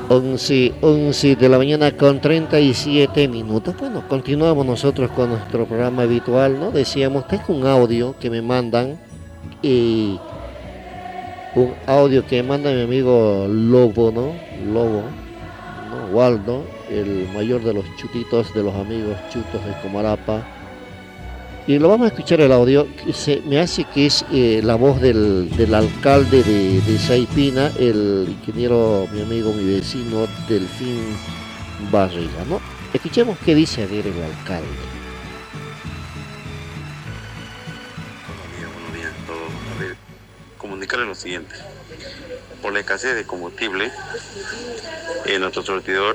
11 de la mañana con 37 minutos. Bueno, continuamos nosotros con nuestro programa habitual, ¿no? Decíamos, tengo un audio que me mandan, y un audio que manda mi amigo Lobo, ¿no? Lobo, ¿no? Waldo, el mayor de los chutitos, de los amigos chutos de Comarapa. Y lo vamos a escuchar el audio, me hace que es la voz del alcalde de Saipina, el ingeniero, mi amigo, mi vecino, Delfín Barriga, ¿no? Escuchemos qué dice a ver el alcalde. Buenos días a todos. A ver, comunicarles lo siguiente. Por la escasez de combustible en nuestro surtidor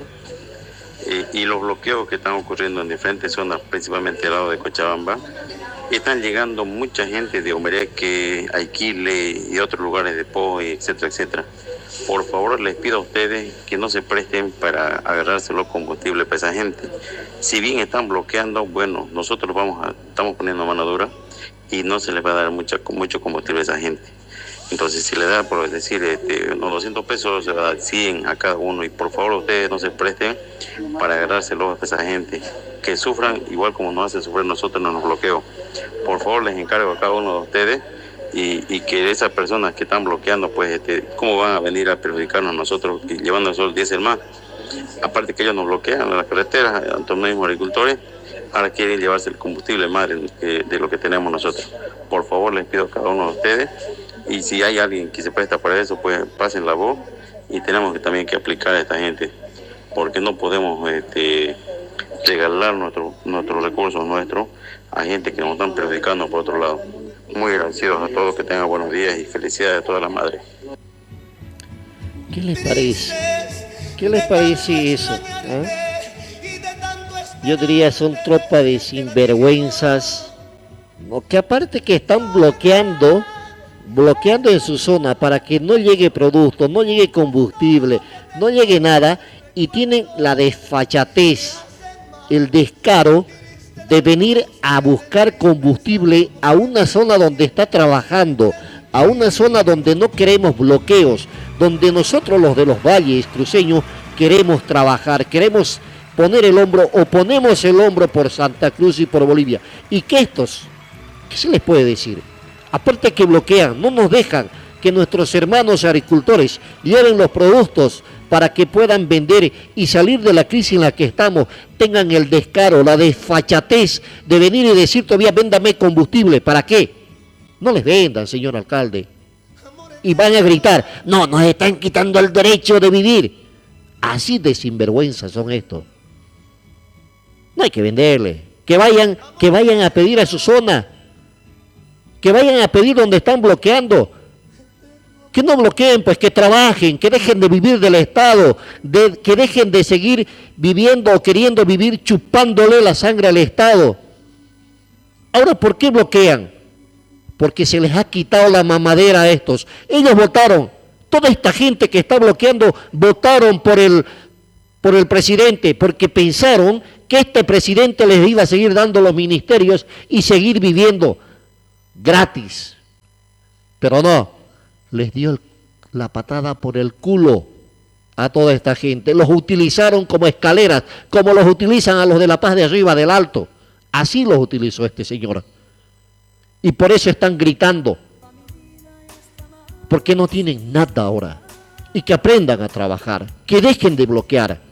y los bloqueos que están ocurriendo en diferentes zonas, principalmente al lado de Cochabamba, están llegando mucha gente de Omereque, Aiquile y otros lugares de Poe, etcétera, etcétera. Por favor, les pido a ustedes que no se presten para agarrarse los combustibles para esa gente. Si bien están bloqueando, bueno, nosotros estamos poniendo mano dura y no se les va a dar mucho combustible a esa gente. Entonces, si le da, por decir, unos 200 pesos, se va a dar 100 a cada uno. Y por favor, ustedes no se presten para agarrárselo a esa gente. Que sufran igual como nos hace sufrir nosotros en los bloqueos. Por favor, les encargo a cada uno de ustedes y que esas personas que están bloqueando, pues, ¿cómo van a venir a perjudicarnos a nosotros llevando esos diésel más? Aparte que ellos nos bloquean en las carreteras, tanto los mismos agricultores, ahora quieren llevarse el combustible más de lo que tenemos nosotros. Por favor, les pido a cada uno de ustedes. Y si hay alguien que se presta para eso, pues pasen la voz y tenemos que también que aplicar a esta gente, porque no podemos regalar nuestros recursos nuestros a gente que nos están perjudicando por otro lado. Muy agradecidos a todos, que tengan buenos días y felicidades a todas las madres. ¿Qué les parece? ¿Qué les parece eso? ¿Eh? Yo diría son tropa de sinvergüenzas, ¿no? Que aparte que están bloqueando en su zona para que no llegue producto, no llegue combustible, no llegue nada, y tienen la desfachatez, el descaro de venir a buscar combustible a una zona donde está trabajando, a una zona donde no queremos bloqueos, donde nosotros los de los valles cruceños queremos trabajar, queremos poner el hombro o ponemos el hombro por Santa Cruz y por Bolivia. Y que estos, ¿qué se les puede decir? Aparte que bloquean, no nos dejan que nuestros hermanos agricultores lleven los productos para que puedan vender y salir de la crisis en la que estamos, tengan el descaro, la desfachatez de venir y decir todavía véndame combustible. ¿Para qué? No les vendan, señor alcalde. Y van a gritar, no, nos están quitando el derecho de vivir. Así de sinvergüenza son estos. No hay que venderle. Que vayan a pedir a su zona. Que vayan a pedir donde están bloqueando. Que no bloqueen, pues que trabajen, que dejen de vivir del Estado, que dejen de seguir viviendo o queriendo vivir chupándole la sangre al Estado. Ahora, ¿por qué bloquean? Porque se les ha quitado la mamadera a estos. Ellos votaron, toda esta gente que está bloqueando, votaron por el presidente, porque pensaron que este presidente les iba a seguir dando los ministerios y seguir viviendo gratis. Pero no, les dio la patada por el culo a toda esta gente. Los utilizaron como escaleras, como los utilizan a los de La Paz de arriba, del Alto. Así los utilizó este señor. Y por eso están gritando. Porque no tienen nada ahora. Y que aprendan a trabajar, que dejen de bloquear.